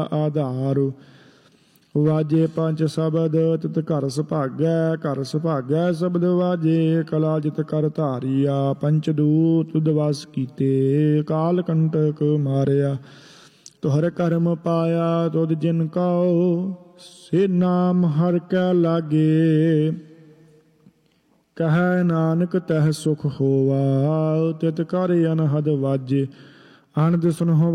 ਆਧਾਰ। ਵਾਜੇ ਪੰਜ ਸ਼ਬਦ ਤਿਤ ਘਰ ਸੁਭਾਗੈ, ਘਰ ਸੁਭਾਗੈ ਸ਼ਬਦ ਵਾਜੇ, ਕਲਾ ਜਿਤ ਕਰ ਧਾਰੀਆ। ਪੰਚ ਦੂਤ ਦਵਸ ਕੀਤੇ, ਕਾਲ ਕੰਟਕ ਮਾਰਿਆ। ਤੁਹਰ ਕਰਮ ਪਾਇਆ ਤੁਧ ਜਿਨ ਕਉ, ਸੇ ਨਾਮ ਹਰਿ ਕੈ ਲਾਗੇ। ਕਹੈ ਨਾਨਕ ਤਹ ਸੁਖ ਹੋਵਾ, ਤਿਤ ਕਰ ਅਨਹਦ ਵਾਜੇ। ਆਨੰਦ ਸੁਨਹੁ